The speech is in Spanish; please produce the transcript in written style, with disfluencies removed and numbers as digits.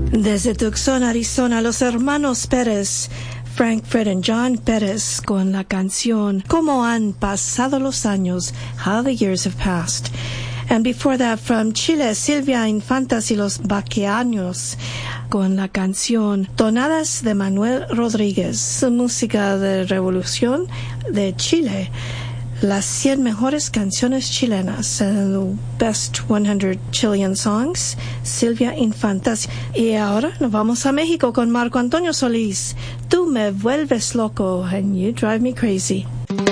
Desde Tucson, Arizona, los hermanos Pérez, Frank, Fred and John Pérez, con la canción Cómo han pasado los años, How the Years Have Passed. And before that, from Chile, Silvia Infantas y los Baqueanos, con la canción Tonadas de Manuel Rodríguez, música de revolución de Chile. Las 100 mejores canciones chilenas, the best 100 Chilean songs, Silvia Infantas. Y ahora nos vamos a México con Marco Antonio Solís. Tú me vuelves loco and you drive me crazy.